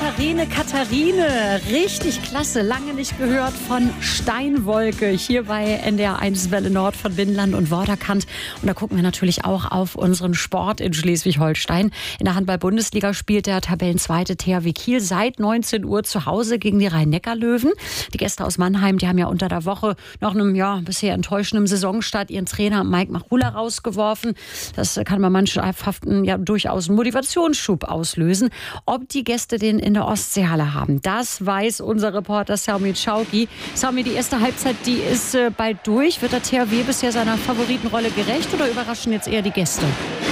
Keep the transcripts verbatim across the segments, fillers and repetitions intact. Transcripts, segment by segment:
Katharine, Katharine, richtig klasse, lange nicht gehört von Steinwolke, hier bei N D R eins Welle Nord von Binnenland und Vorderkant. Und da gucken wir natürlich auch auf unseren Sport in Schleswig-Holstein. In der Handball-Bundesliga spielt der Tabellenzweite T H W Kiel seit neunzehn Uhr zu Hause gegen die Rhein-Neckar-Löwen. Die Gäste aus Mannheim, die haben ja unter der Woche nach einem ja, bisher enttäuschenden Saisonstart ihren Trainer Mike Machula rausgeworfen. Das kann bei Mannschaftshaften ja durchaus einen Motivationsschub auslösen. Ob die Gäste den in der Ostseehalle haben, das weiß unser Reporter Sami Schauki. Sami, die erste Halbzeit, die ist äh, bald durch. Wird der T H W bisher seiner Favoritenrolle gerecht oder überraschen jetzt eher die Gäste?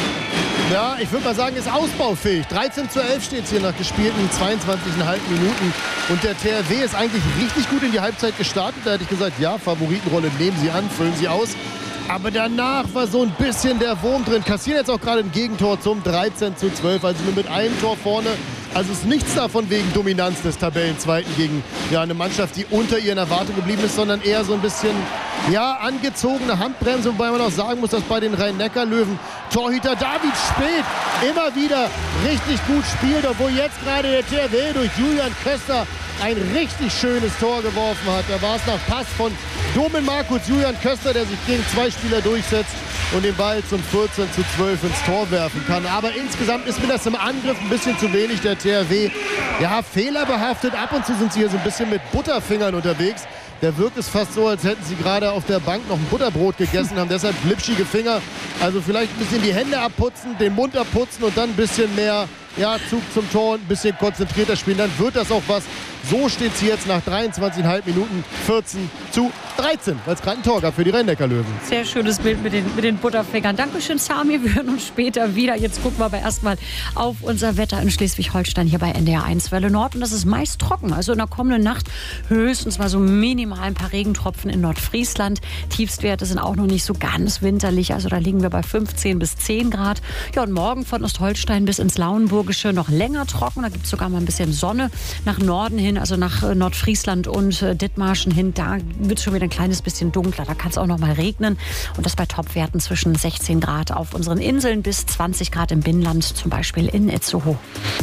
Ja, ich würde mal sagen, ist ausbaufähig. dreizehn zu elf steht es hier nach gespielten zweiundzwanzig Komma fünf Minuten. Und der T H W ist eigentlich richtig gut in die Halbzeit gestartet. Da hätte ich gesagt, ja, Favoritenrolle nehmen Sie an, füllen Sie aus. Aber danach war so ein bisschen der Wurm drin. Kassieren jetzt auch gerade ein Gegentor zum dreizehn zu zwölf. Also nur mit einem Tor vorne. Also ist nichts davon wegen Dominanz des Tabellenzweiten gegen ja, eine Mannschaft, die unter ihren Erwartungen geblieben ist, sondern eher so ein bisschen ja, angezogene Handbremse. Wobei man auch sagen muss, dass bei den Rhein-Neckar-Löwen Torhüter David Speth immer wieder richtig gut spielt. Obwohl jetzt gerade der T H W durch Julian Köster ein richtig schönes Tor geworfen hat. Da war es nach Pass von Domen Markus Julian Köster, der sich gegen zwei Spieler durchsetzt und den Ball zum vierzehn zu zwölf ins Tor werfen kann. Aber insgesamt ist mir das im Angriff ein bisschen zu wenig. Der T H W, ja, fehlerbehaftet. Ab und zu sind sie hier so ein bisschen mit Butterfingern unterwegs. Der wirkt es fast so, als hätten sie gerade auf der Bank noch ein Butterbrot gegessen, haben deshalb glitschige Finger. Also vielleicht ein bisschen die Hände abputzen, den Mund abputzen und dann ein bisschen mehr ja, Zug zum Tor und ein bisschen konzentrierter spielen. Dann wird das auch was. So steht es jetzt nach dreiundzwanzig Komma fünf Minuten vierzehn zu dreizehn, weil es gerade ein Tor gab für die Rhein-Neckar-Löwen. Sehr schönes Bild mit den, mit den Butterfingern. Dankeschön, Sami. Wir hören uns später wieder. Jetzt gucken wir aber erstmal auf unser Wetter in Schleswig-Holstein hier bei N D R eins Welle Nord. Und das ist meist trocken. Also in der kommenden Nacht höchstens mal so minimal ein paar Regentropfen in Nordfriesland. Tiefstwerte sind auch noch nicht so ganz winterlich. Also da liegen wir bei fünfzehn bis zehn Grad. Ja, und morgen von Ostholstein bis ins Lauenburgische noch länger trocken. Da gibt es sogar mal ein bisschen Sonne nach Norden hin, also nach Nordfriesland und Dithmarschen hin. Da wird es schon wieder ein kleines bisschen dunkler. Da kann es auch noch mal regnen. Und das bei Topwerten zwischen sechzehn Grad auf unseren Inseln bis zwanzig Grad im Binnenland, zum Beispiel in Itzehoe.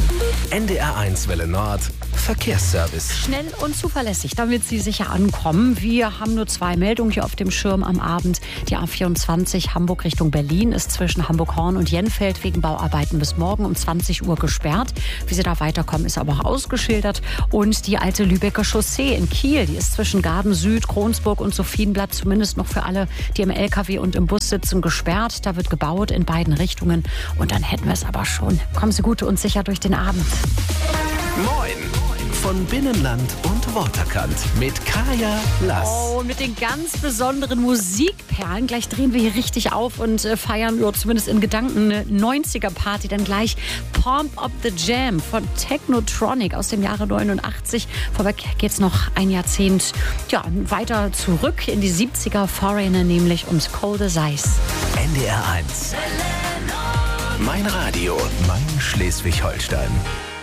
N D R eins Welle Nord Verkehrsservice. Schnell und zuverlässig, damit Sie sicher ankommen. Wir haben nur zwei Meldungen hier auf dem Schirm am Abend. Die A vierundzwanzig Hamburg Richtung Berlin ist zwischen Hamburg-Horn und Jenfeld wegen Bauarbeiten bis morgen um zwanzig Uhr gesperrt. Wie Sie da weiterkommen, ist aber auch ausgeschildert. Und die alte Lübecker Chaussee in Kiel, die ist zwischen Garden Süd, Kronsburg und Sophienblatt zumindest noch für alle, die im L K W und im Bus sitzen, gesperrt. Da wird gebaut in beiden Richtungen. Und dann hätten wir es aber schon. Kommen Sie gut und sicher durch den Abend. Moin! Von Binnenland und Waterkant mit Kaya Lass. Oh, mit den ganz besonderen Musikperlen. Gleich drehen wir hier richtig auf und äh, feiern, ja, zumindest in Gedanken, eine neunziger-Party. Dann gleich Pump Up the Jam von Technotronic aus dem Jahre neunundachtzig. Vorweg geht's noch ein Jahrzehnt ja, weiter zurück in die siebziger. Foreigner nämlich und Cold as Ice. N D R eins. Mein Radio, mein Schleswig-Holstein.